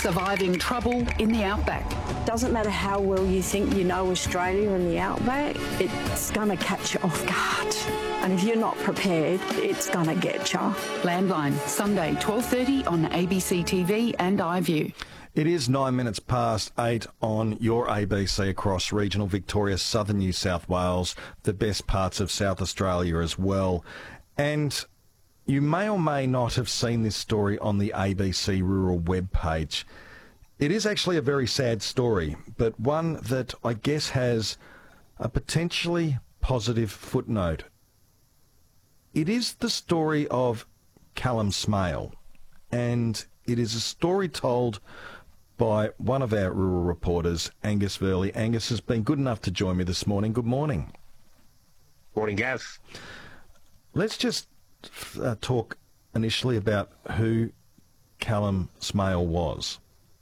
surviving trouble in the outback. Doesn't matter how well you think you know Australia and the outback, it's going to catch you off guard. And if you're not prepared, it's going to get you. Landline, Sunday, 12:30 on ABC TV and iView. It is 9 minutes past 8 on your ABC across regional Victoria, southern New South Wales, the best parts of South Australia as well. And you may or may not have seen this story on the ABC Rural webpage. It is actually a very sad story, but one that I guess has a potentially positive footnote. It is the story of Callum Smale, and it is a story told by one of our rural reporters, Angus Verley. Angus has been good enough to join me this morning. Good morning. Morning, Gav. Let's just talk initially about who Callum Smale was.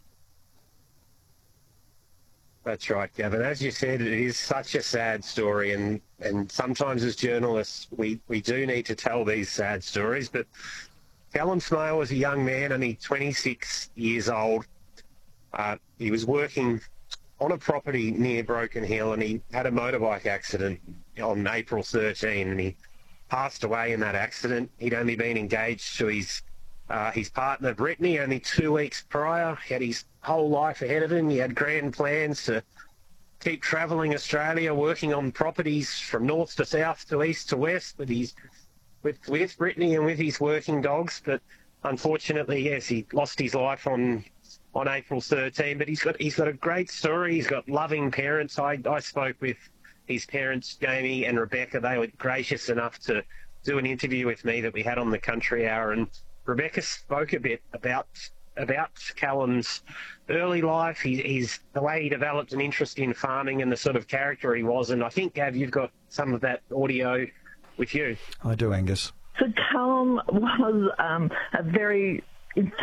That's right, Gavin. As you said, it is such a sad story, and sometimes as journalists, we do need to tell these sad stories. But Callum Smale was a young man, only 26 years old. He was working on a property near Broken Hill, and he had a motorbike accident on April 13, and he passed away in that accident. He'd only been engaged to his partner, Brittany, only 2 weeks prior. He had his whole life ahead of him. He had grand plans to keep travelling Australia, working on properties from north to south to east to west with Brittany and with his working dogs. But unfortunately, yes, he lost his life on April 13, but he's got a great story. He's got loving parents. I spoke with his parents, Jamie and Rebecca. They were gracious enough to do an interview with me that we had on the Country Hour, and Rebecca spoke a bit about Callum's early life, the way he developed an interest in farming and the sort of character he was. And I think, Gav, you've got some of that audio with you. I do, Angus. So Callum was a very